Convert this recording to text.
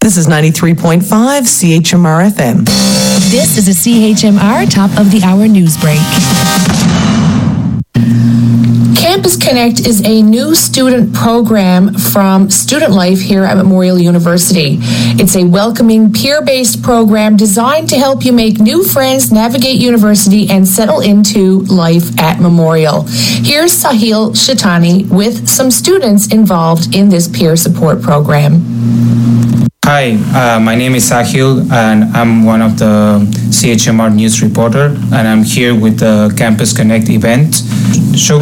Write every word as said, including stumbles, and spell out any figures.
This is ninety-three point five C H M R F M. This is a C H M R top of the hour news break. Campus Connect is a new student program from Student Life here at Memorial University. It's a welcoming, peer-based program designed to help you make new friends, navigate university, and settle into life at Memorial. Here's Sahil Shatani with some students involved in this peer support program. Hi, uh, my name is Sahil, and I'm one of the C H M R news reporter, and I'm here with the Campus Connect event.